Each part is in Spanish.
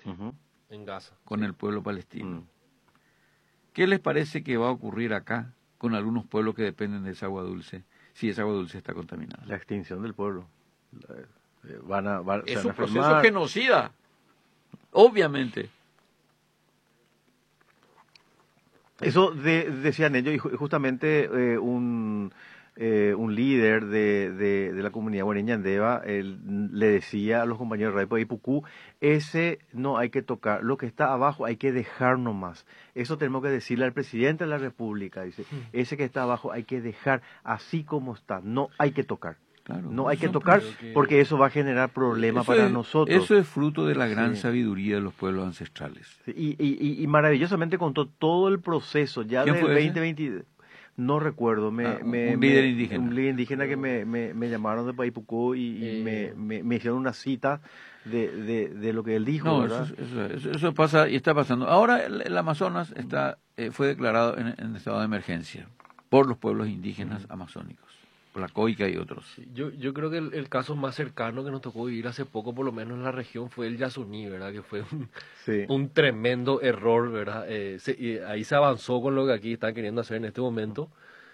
Ujú. en Gaza. con el pueblo palestino. Mm. ¿Qué les parece que va a ocurrir acá con algunos pueblos que dependen de esa agua dulce, si esa agua dulce está contaminada? La extinción del pueblo. Es se un van a proceso enfermar. genocida, obviamente. Eso decían ellos, y justamente un líder de la comunidad guareña andeva le decía a los compañeros de Radio Ipucú, ese no hay que tocar, lo que está abajo hay que dejar nomás. Eso tenemos que decirle al presidente de la República, dice, ese que está abajo hay que dejar así como está, no hay que tocar. Claro, No hay que eso- tocar que- porque eso va a generar problemas eso para es- nosotros. Eso es fruto de la gran Sí. sabiduría de los pueblos ancestrales. Sí, y maravillosamente contó todo el proceso ya ¿Quién del fue ese? 2020. No recuerdo, Un líder indígena. Un líder indígena que me llamaron de Paipucú y me hicieron una cita de lo que él dijo, No, ¿verdad? eso pasa y está pasando. Ahora el Amazonas fue declarado en estado de emergencia por los pueblos indígenas amazónicos, por la Coica y otros. Sí, yo creo que el caso más cercano que nos tocó vivir hace poco, por lo menos en la región, fue el Yasuní, ¿verdad? Que fue Sí. un tremendo error, ¿verdad? Ahí se avanzó con lo que aquí están queriendo hacer en este momento,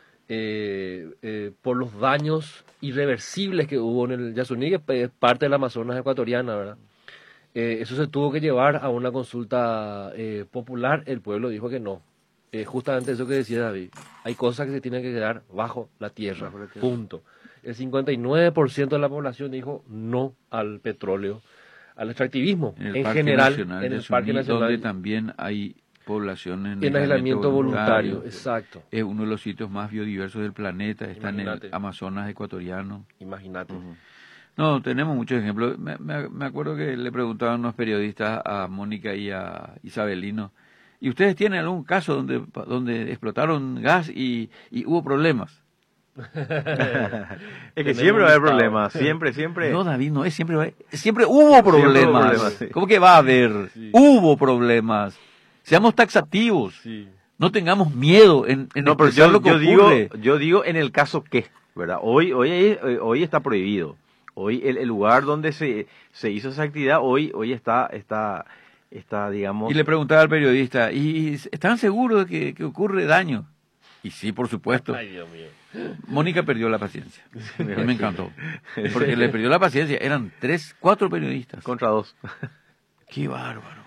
por los daños irreversibles que hubo en el Yasuní, que es parte del Amazonas ecuatoriana, ¿verdad? Eso se tuvo que llevar a una consulta popular, el pueblo dijo que no. Justamente eso que decía David, hay cosas que se tienen que quedar bajo la tierra, Bajo la tierra. punto. El 59% de la población dijo no al petróleo, al extractivismo en Parque general, Nacional en de el Parque Suní, donde Nacional, también hay población en aislamiento voluntario, exacto. Es uno de los sitios más biodiversos del planeta, está en el Imagínate. Amazonas ecuatoriano. Imagínate. No, tenemos muchos ejemplos. Me acuerdo que le preguntaban unos periodistas a Mónica y a Isabelino, ¿y ustedes tienen algún caso donde explotaron gas y hubo problemas? Es que siempre va a haber problemas, siempre. No, David, no es siempre hubo problemas. problemas, sí. ¿Cómo que va a haber? Sí. Hubo problemas. Seamos taxativos. Sí. No tengamos miedo en No, pero expresar lo que ocurre. yo digo en el caso que, ¿verdad? Hoy está prohibido. Hoy el lugar donde se hizo esa actividad, hoy está, digamos... Y le preguntaba al periodista, ¿y están seguros de que ocurre daño? Y sí, por supuesto. Ay, Dios mío. Mónica perdió la paciencia. Me encantó. Porque le perdió la paciencia. Eran 4 periodistas. Contra 2. ¡Qué bárbaro!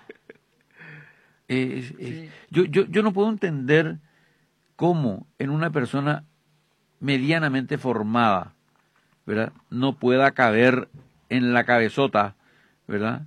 Yo no puedo entender cómo en una persona medianamente formada, ¿verdad?, no pueda caber en la cabezota, ¿verdad?,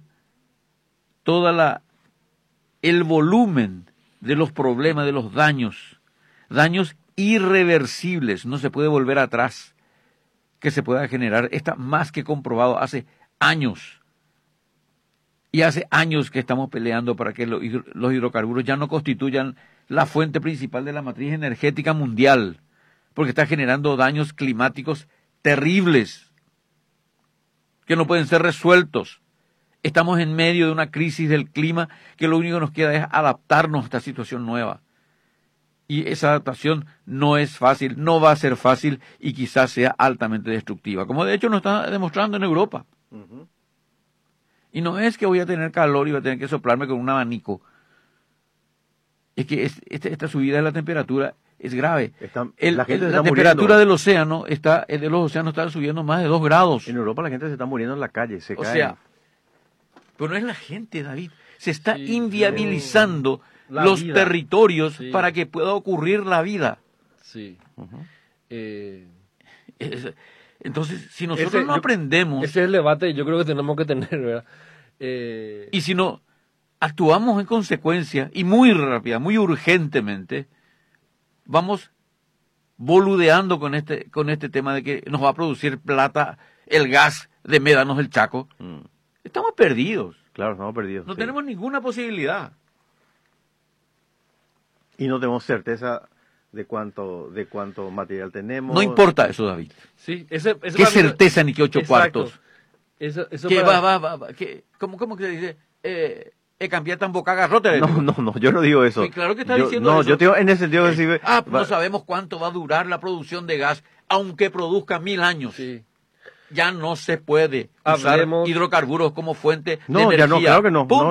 el volumen de los problemas, de los daños irreversibles, no se puede volver atrás, que se pueda generar. Está más que comprobado hace años. Y hace años que estamos peleando para que los hidrocarburos ya no constituyan la fuente principal de la matriz energética mundial, porque está generando daños climáticos terribles que no pueden ser resueltos. Estamos en medio de una crisis del clima que lo único que nos queda es adaptarnos a esta situación nueva. Y esa adaptación no es fácil, no va a ser fácil y quizás sea altamente destructiva, como de hecho nos está demostrando en Europa. Uh-huh. Y no es que voy a tener calor y voy a tener que soplarme con un abanico. Es que esta subida de la temperatura es grave. La temperatura muriendo. del océano de los océanos está subiendo más de 2 grados. En Europa la gente se está muriendo en la calle, se cae. O sea, pero no es la gente, David. Se está Sí, inviabilizando la los vida. territorios Sí. para que pueda ocurrir la vida. Sí. Uh-huh. Entonces, si nosotros no aprendemos Ese es el debate que yo creo que tenemos que tener, ¿verdad? y si no actuamos en consecuencia y muy rápida, muy urgentemente, vamos boludeando con este tema de que nos va a producir plata el gas de Médanos del Chaco. Estamos perdidos. Claro, estamos perdidos. No sí. tenemos ninguna posibilidad. Y no tenemos certeza de cuánto material tenemos. No importa eso, David. Sí, ese ¿Qué para mí- certeza ni qué 8 Exacto. cuartos? Eso ¿Qué para- ¿Cómo que se dice? Cambiar tan boca garrote. No, yo no digo eso. Sí, claro que está Yo- diciendo no, eso. yo te digo en el sentido de decir... No sabemos cuánto va a durar la producción de gas, aunque produzca 1000 años. Sí. Ya no se puede usar Hablemos- hidrocarburos como fuente de No, energía. ya no, claro que no. Punto.